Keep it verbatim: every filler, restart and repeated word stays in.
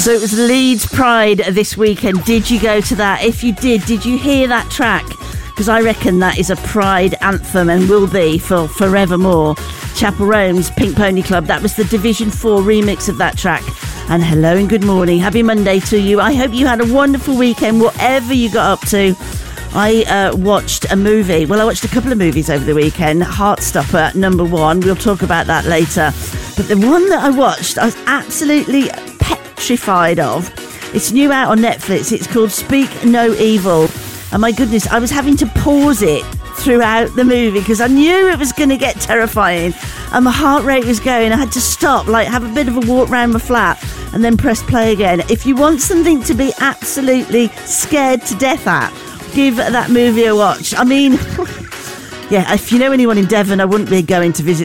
So it was Leeds Pride this weekend. Did you go to that? If you did, did you hear that track? Because I reckon that is a Pride anthem and will be for forevermore. Chapel Rome's Pink Pony Club. That was the Division four remix of that track. And hello and good morning. Happy Monday to you. I hope you had a wonderful weekend, whatever you got up to. I uh, watched a movie. Well, I watched a couple of movies over the weekend. Heartstopper, number one. We'll talk about that later. But the one that I watched, I was absolutely petrified of. It's new out on Netflix. It's called Speak No Evil. And my goodness, I was having to pause it throughout the movie because I knew it was going to get terrifying. And my heart rate was going. I had to stop, like have a bit of a walk around my flat and then press play again. If you want something to be absolutely scared to death at, give that movie a watch. I mean, yeah, if you know anyone in Devon, I wouldn't be going to visit